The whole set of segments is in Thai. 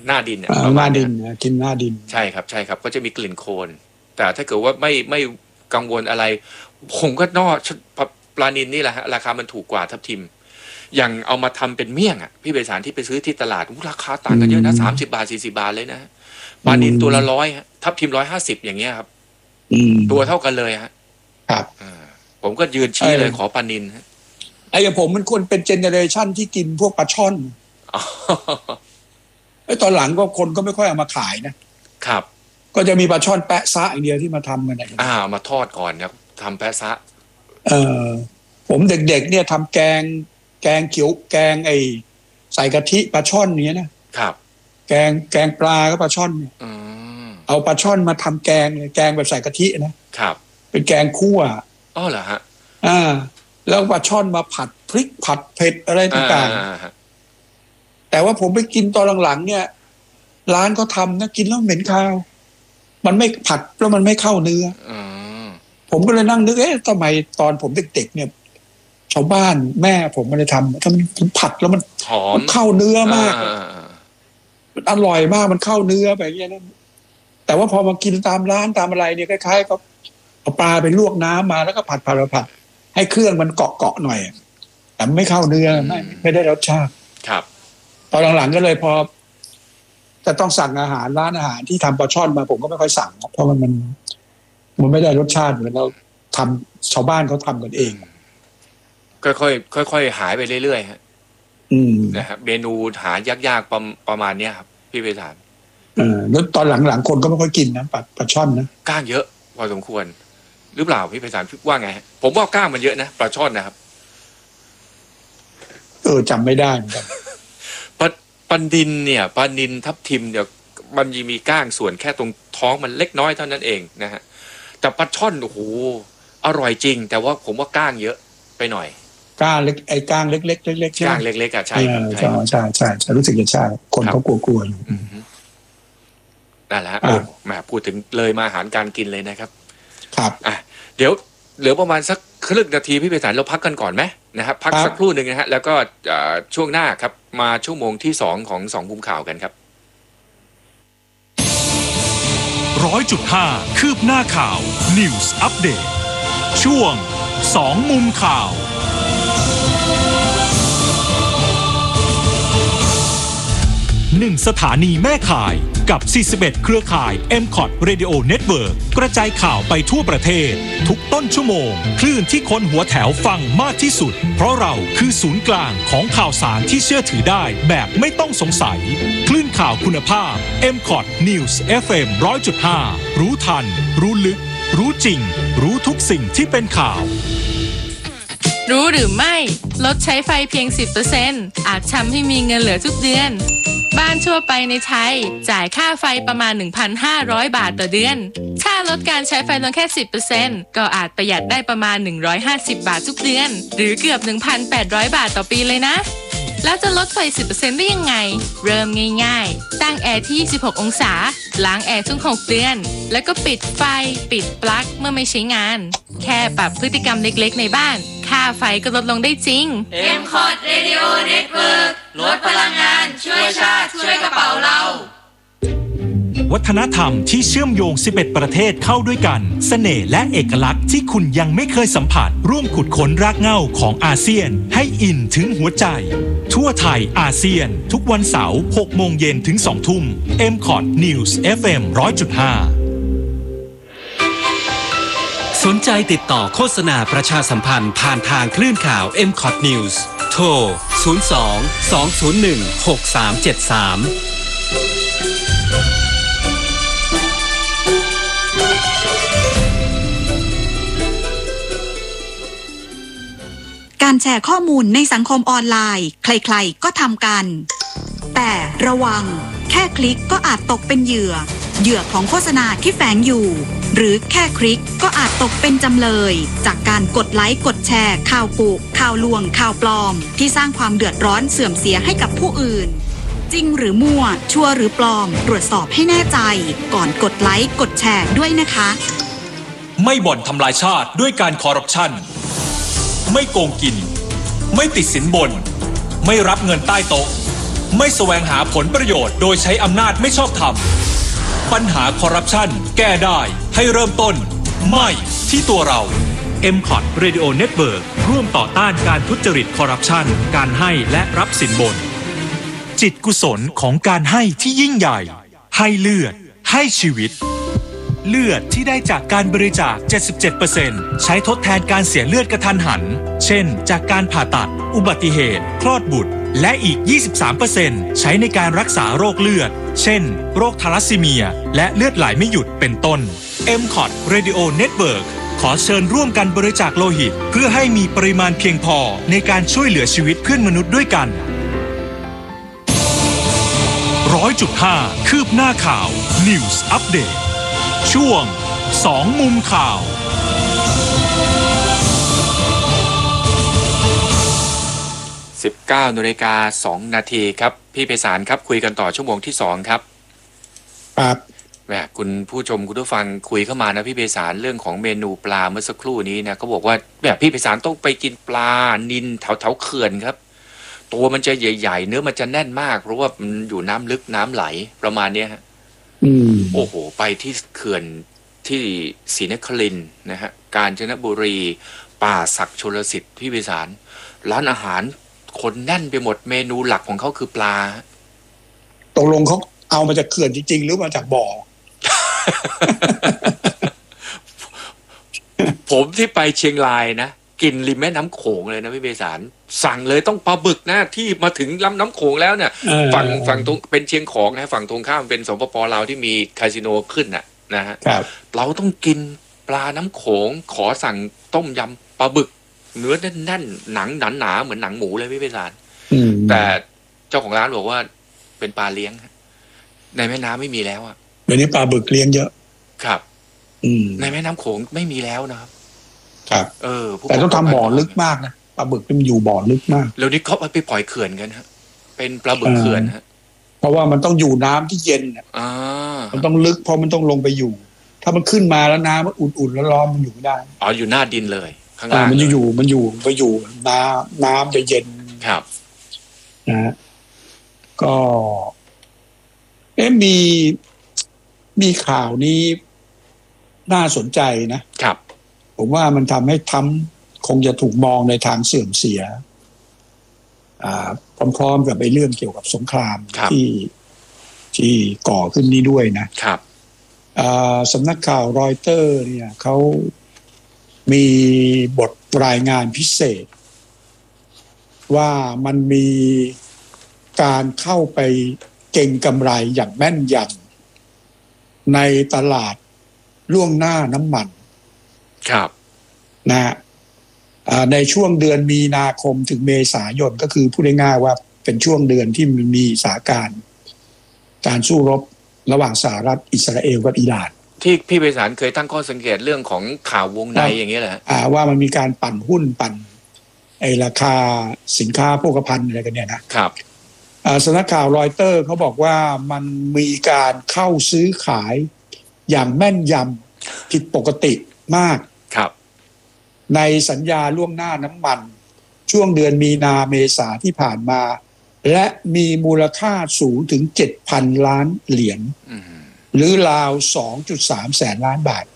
หน้าดินเนี่ยหน้าดินกินหน้าดินใช่ครับก็จะมีกลิ่นโคลนแต่ถ้าเกิดว่าไม่กังวลอะไรผมก็นอกปลานิลนี่แหละฮะราคามันถูกกว่าทับทิมอย่างเอามาทำเป็นเมี่ยงอ่ะพี่ไพศาลที่ไปซื้อที่ตลาดราคาต่างกันเยอะนะ30 บาท40 บาทเลยนะปลานิลตัวละ100ทับทิม150อย่างเงี้ยครับตัวเท่ากันเลยฮะครับผมก็ยืนชี้เลยขอปลานิลฮะไอ้ผมมันคนเป็นเจเนเรชันที่กินพวกปลาช่อนไอ้ตอนหลังก็คนก็ไม่ค่อยเอามาขายนะครับก็จะมีปลาช่อนแปะซะอย่างเดียวที่มาทำกันมาทอดก่อนครับทำแปะซะผมเด็กๆเนี่ยทำแกงเขียวแกงไอ้ใส่กะทิปลาช่อนเนี้ยนะครับแกงปลาก็ปลาช่อนเนี่ยเอาปลาช่อนมาทำแกงแบบใส่กะทินะครับเป็นแกงคั่วเหรอฮะแล้วปลาช่อนมาผัดพริกผัดเผ็ดอะไรต่างๆแต่ว่าผมไปกินตอนหลังๆเนี่ยร้านเขาทำนะกินแล้วเหม็นคาวมันไม่ผัดแล้วมันไม่เข้าเนื้อผมก็เลยนั่งนึกทำไมตอนผมเด็กๆเนี่ยชาวบ้านแม่ผมมันเลยทำผัดแล้วมันหอมเข้าเนื้อมากมันอร่อยมากมันเข้าเนื้อไปอย่างเงี้ยนะแต่ว่าพอมากินตามร้านตามอะไรเนี่ยคล้ายๆก็เอาปลาไปลวกน้ำมาแล้วก็ผัดให้เครื่องมันเกาะหน่อยแต่ไม่เข้าเนื้อไม่ได้รสชาติครับตอนหลังๆก็เลยพอจะต้องสั่งอาหารร้านอาหารที่ทำปลาช่อนมาผมก็ไม่ค่อยสั่งเพราะมันไม่ได้รสชาติเหมือนเราทำชาวบ้านเขาทำกันเองค่อยหายไปเรื่อยๆฮะนะครับเมนูหายากๆประมาณเนี้ยครับพี่ไพศาลแล้วตอนหลังๆคนก็ไม่ค่อยกินนะปลาช่อนนะก้างเยอะพอสมควรหรือเปล่าพี่ไพศาลว่าไงผมว่าก้างมันเยอะนะปลาช่อนนะครับจำไม่ได้เหมือนกันปลาดินเนี่ยปลานิลทับทิมเนี่ยมันมีก้างส่วนแค่ตรงท้องมันเล็กน้อยเท่านั้นเองนะฮะแต่ปลาช่อนโอ้โหอร่อยจริงแต่ว่าผมว่าก้างเยอะไปหน่อยก้างเล็กก้างเล็กๆเล็กๆใช่ก้างเล็กๆใช่รู้สึกจะใช่คนเขากลัวๆอยู่นั่นแหละแหมพูดถึงเลยมาอาหารการกินเลยนะครับครับเดี๋ยวเหลือประมาณสักครึ่งนาทีพี่ไพศาลเราพักกันก่อนไหมนะครับพักสักครู่หนึ่งนะฮะแล้วก็ช่วงหน้าครับมาชั่วโมงที่2ของ2มุมข่าวกันครับ 100.5 คืบหน้าข่าว News Update ช่วง2มุมข่าว1 สถานีแม่ข่ายกับ41เครือข่าย MCOT Radio Network กระจายข่าวไปทั่วประเทศทุกต้นชั่วโมงคลื่นที่คนหัวแถวฟังมากที่สุดเพราะเราคือศูนย์กลางของข่าวสารที่เชื่อถือได้แบบไม่ต้องสงสัยคลื่นข่าวคุณภาพ MCOT News FM 100.5 รู้ทันรู้ลึกรู้จริงรู้ทุกสิ่งที่เป็นข่าวรู้หรือไม่ลดใช้ไฟเพียง 10% อาจทำให้มีเงินเหลือทุกเดือนบ้านทั่วไปในไทยจ่ายค่าไฟประมาณ 1,500 บาทต่อเดือนถ้าลดการใช้ไฟลงแค่ 10% ก็อาจประหยัดได้ประมาณ150 บาททุกเดือนหรือเกือบ 1,800 บาทต่อปีเลยนะแล้วจะลดไฟ 10% ได้ยังไงเริ่มง่ายๆตั้งแอร์ที่26องศาล้างแอร์ทุก6เดือนแล้วก็ปิดไฟปิดปลั๊กเมื่อไม่ใช้งานแค่ปรับพฤติกรรมเล็กๆในบ้านค่าไฟก็ลดลงได้จริง MCOT Radio Network ลดพลังงานช่วยชาติช่วยกระเป๋าเราวัฒนธรรมที่เชื่อมโยง11ประเทศเข้าด้วยกันเสน่ห์และเอกลักษณ์ที่คุณยังไม่เคยสัมผัสร่วมขุดค้นรากเหง้าของอาเซียนให้อินถึงหัวใจทั่วไทยอาเซียนทุกวันเสาร์ 6 โมงเย็นถึง 2 ทุ่ม MCOT News FM 100.5 สนใจติดต่อโฆษณาประชาสัมพันธ์ผ่านทางคลื่นข่าว MCOT News โทร 02-201-6373 การแชร์ข้อมูลในสังคมออนไลน์ใครๆก็ทำกันแต่ระวังแค่คลิกก็อาจตกเป็นเหยื่อของโฆษณาที่แฝงอยู่หรือแค่คลิกก็อาจตกเป็นจำเลยจากการกดไลค์กดแชร์ข่าวกุข่าวลวงข่าวปลอมที่สร้างความเดือดร้อนเสื่อมเสียให้กับผู้อื่นจริงหรือมั่วชัวร์หรือปลอมตรวจสอบให้แน่ใจก่อนกดไลค์กดแชร์ด้วยนะคะไม่บ่อนทำลายชาติด้วยการคอร์รัปชันไม่โกงกินไม่ติดสินบนไม่รับเงินใต้โต๊ะไม่แสวงหาผลประโยชน์โดยใช้อำนาจไม่ชอบธรรมปัญหาคอร์รัปชันแก้ได้ให้เริ่มต้นไม่ที่ตัวเรา MCOT Radio Network ร่วมต่อต้านการทุจริตคอร์รัปชันการให้และรับสินบนจิตกุศลของการให้ที่ยิ่งใหญ่ให้เลือดให้ชีวิตเลือดที่ได้จากการบริจาค 77% ใช้ทดแทนการเสียเลือดกระทันหันเช่นจากการผ่าตัดอุบัติเหตุคลอดบุตรและอีก 23% ใช้ในการรักษาโรคเลือดเช่นโรคทาลัสซีเมียและเลือดไหลไม่หยุดเป็นต้น MCOT Radio Network ขอเชิญร่วมกันบริจาคโลหิตเพื่อให้มีปริมาณเพียงพอในการช่วยเหลือชีวิตเพื่อนมนุษย์ด้วยกัน 100.5 คืบหน้าข่าว News Update ช่วง2มุมข่าว 19:02 น.ครับพี่ไพศาลครับคุยกันต่อชั่วโมงที่2ครับครับแหมคุณผู้ชมคุณผู้ฟังคุยเข้ามานะพี่ไพศาลเรื่องของเมนูปลาเมื่อสักครู่นี้นะเขาบอกว่าแบบพี่ไพศาลต้องไปกินปลานิลแถวเขื่อนครับตัวมันจะใหญ่ๆเนื้อมันจะแน่นมากเพราะว่ามันอยู่น้ำลึกน้ำไหลประมาณนี้ฮะโอ้โหไปที่เขื่อนที่ศรีนครินทร์นะฮะกาญจนบุรีป่าศักดิ์ชลสิทธิ์พี่ไพศาลร้านอาหารคนแน่นไปหมดเมนูหลักของเขาคือปลาตกลงเขาเอามาจากเขื่อนจริงๆหรือมาจากบ่อผมที่ไปเชียงรายนะกินริมแม่น้ำโขงเลยนะพี่ไพศาลสั่งเลยต้องปลาบึกนะที่มาถึงลำน้ำโขงแล้วเนี่ยฝั่งตรงเป็นเชียงของนะฝั่งตรงข้ามเป็นสปป.ลาวที่มีคาสิโนขึ้นนะฮะเราต้องกินปลาน้ำโขงขอสั่งต้มยำปลาบึกเนื้อแน่นๆหนังหนาๆเหมือนหนังหมูเลยพี่ไพศาลแต่เจ้าของร้านบอกว่าเป็นปลาเลี้ยงในแม่น้ำไม่มีแล้วอ่ะเดี๋ยวนี้ปลาบึกเลี้ยงเยอะครับในแม่น้ำโขงไม่มีแล้วนะครับครับแต่ต้องทำบ่อลึกมากนะปลาบึกมันอยู่บ่อลึกมากแล้วนี่เขาไปปล่อยเขื่อนกันฮะเป็นปลาบึกเขื่อนฮะเพราะว่ามันต้องอยู่น้ำที่เย็นมันต้องลึกเพราะมันต้องลงไปอยู่ถ้ามันขึ้นมาแล้วน้ำมันอุ่นๆแล้วร้อนมันอยู่ไม่ได้อยู่หน้าดินเลยข้างล่างมันอยู่น้ำจะเย็นครับนะก็มีข่าวนี้น่าสนใจนะครับผมว่ามันทำให้ทำคงจะถูกมองในทางเสื่อมเสียพร้อมๆกับเรื่องเกี่ยวกับสงครามที่ก่อขึ้นนี้ด้วยนะครับสำนักข่าวรอยเตอร์เนี่ยเขามีบทรายงานพิเศษว่ามันมีการเข้าไปเก็งกำไรอย่างแม่นยำในตลาดล่วงหน้าน้ำมันครับนะในช่วงเดือนมีนาคมถึงเมษายนก็คือพูดง่ายๆว่าเป็นช่วงเดือนที่มีสถานการสู้รบระหว่างสหรัฐอิสราเอลกับอิหร่านที่พี่ไพศาลเคยตั้งข้อสังเกตเรื่องของข่าววงในอย่างเงี้ยเหรอว่ามันมีการปั่นหุ้นปั่นราคาสินค้าโภคภัณฑ์อะไรกันเนี่ยนะครับสำนักข่าวรอยเตอร์เขาบอกว่ามันมีการเข้าซื้อขายอย่างแม่นยำผิดปกติมากครับในสัญญาล่วงหน้าน้ำมันช่วงเดือนมีนาเมษาที่ผ่านมาและมีมูลค่าสูงถึง 7,000 ล้านเหรียญหรือราว 2.3 แสนล้านบาท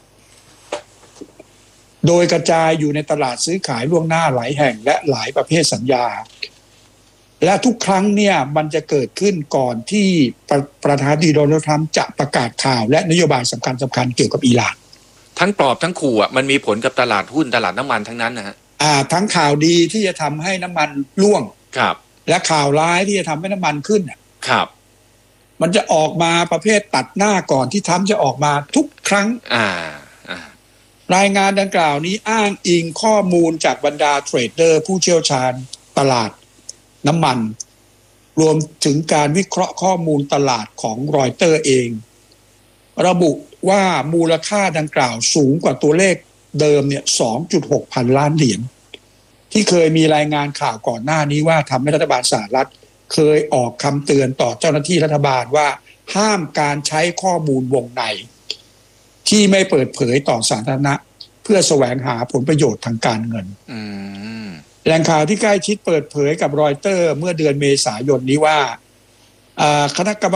โดยกระจายอยู่ในตลาดซื้อขายล่วงหน้าหลายแห่งและหลายประเภทสัญญาและทุกครั้งเนี่ยมันจะเกิดขึ้นก่อนที่ประธานาธิบดีโดนัลด์ทรัมป์จะประกาศข่าวและนโยบายสำคัญเกี่ยวกับอิหร่านทั้งปลอบทั้งขู่มันมีผลกับตลาดหุ้นตลาดน้ำมันทั้งนั้นนะฮะทั้งข่าวดีที่จะทำให้น้ำมันร่วงครับและข่าวร้ายที่จะทำให้น้ำมันขึ้นครับมันจะออกมาประเภทตัดหน้าก่อนที่ทรัมป์จะออกมาทุกครั้งรายงานดังกล่าวนี้อ้างอิงข้อมูลจากบรรดาเทรดเดอร์ผู้เชี่ยวชาญตลาดน้ำมันรวมถึงการวิเคราะห์ข้อมูลตลาดของรอยเตอร์เองระบุว่ามูลค่าดังกล่าวสูงกว่าตัวเลขเดิมเนี่ย 2.6 พันล้านเหรียญที่เคยมีรายงานข่าวก่อนหน้านี้ว่าทำให้รัฐบาลสหรัฐเคยออกคำเตือนต่อเจ้าหน้าที่รัฐบาลว่าห้ามการใช้ข้อมูลวงในที่ไม่เปิดเผยต่อสาธารณะเพื่อแสวงหาผลประโยชน์ทางการเงินแหล่งข่าวที่ใกล้ชิดเปิดเผยกับรอยเตอร์เมื่อเดือนเมษายนนี้ว่าคณะกรรม